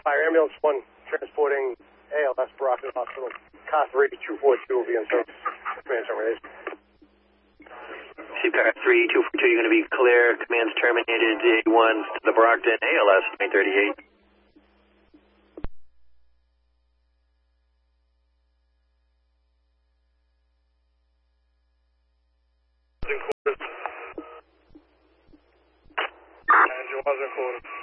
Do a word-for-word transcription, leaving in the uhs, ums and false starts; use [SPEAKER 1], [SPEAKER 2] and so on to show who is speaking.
[SPEAKER 1] Fire Ambulance one transporting A L S Brockton Hospital. Car three two four two will be in service. Command termination.
[SPEAKER 2] Car three two four two, you're going to be clear. Command's terminated. A one to the Brockton, A L S nine thirty-eight.
[SPEAKER 1] Engine was recorded.